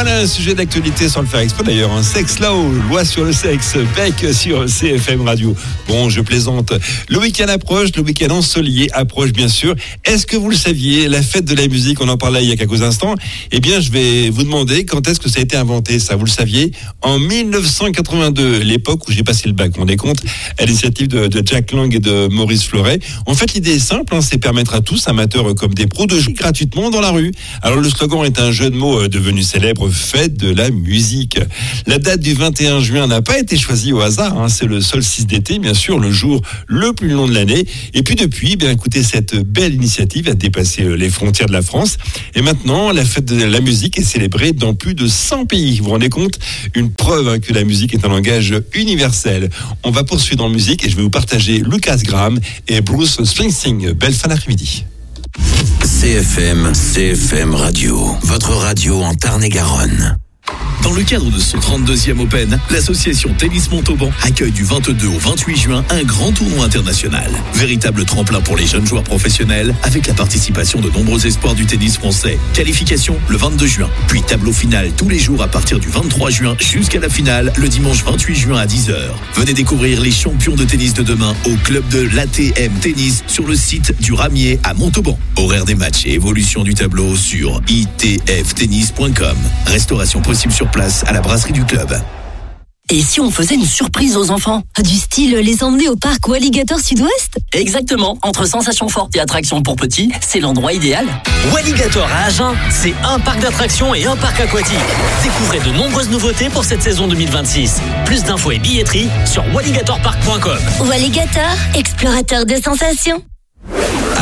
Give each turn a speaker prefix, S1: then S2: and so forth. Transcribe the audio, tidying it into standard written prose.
S1: Voilà un sujet d'actualité sans le faire exprès d'ailleurs. Un sex law, loi sur le sexe, Beck sur CFM Radio. Bon, je plaisante. Le week-end approche, le week-end ensoleillé approche bien sûr. Est-ce que vous le saviez, la fête de la musique, on en parlait il y a quelques instants. Eh bien, je vais vous demander quand est-ce que ça a été inventé, ça, vous le saviez? En 1982, l'époque où j'ai passé le bac, on est compte, à l'initiative de Jack Lang et de Maurice Fleuret. En fait, l'idée est simple, c'est permettre à tous, amateurs comme des pros, de jouer gratuitement dans la rue. Alors, le slogan est un jeu de mots devenu célèbre, fête de la musique. La date du 21 juin n'a pas été choisie au hasard, c'est le solstice d'été, bien sûr, le jour le plus long de l'année. Et puis depuis, écoutez, cette belle initiative a dépassé les frontières de la France. Et maintenant, la fête de la musique est célébrée dans plus de 100 pays. Vous vous rendez compte? Une preuve que la musique est un langage universel. On va poursuivre en musique et je vais vous partager Lucas Graham et Bruce Springsteen. Belle fin d'après-midi.
S2: CFM Radio, votre radio en Tarn-et-Garonne. Dans le cadre de son 32e Open, l'association Tennis Montauban accueille du 22 au 28 juin un grand tournoi international. Véritable tremplin pour les jeunes joueurs professionnels avec la participation de nombreux espoirs du tennis français. Qualification le 22 juin, puis tableau final tous les jours à partir du 23 juin jusqu'à la finale le dimanche 28 juin à 10h. Venez découvrir les champions de tennis de demain au club de l'ATM Tennis sur le site du Ramier à Montauban. Horaire des matchs et évolution du tableau sur itftennis.com. Restauration possible sur place à la brasserie du club.
S3: Et si on faisait une surprise aux enfants? Du style les emmener au parc Walligator Sud-Ouest?
S4: Exactement, entre sensations fortes et attractions pour petits, c'est l'endroit idéal. Walligator à Agen, c'est un parc d'attractions et un parc aquatique. Découvrez de nombreuses nouveautés pour cette saison 2026. Plus d'infos et billetterie sur walligatorpark.com.
S3: Walligator, explorateur de sensations.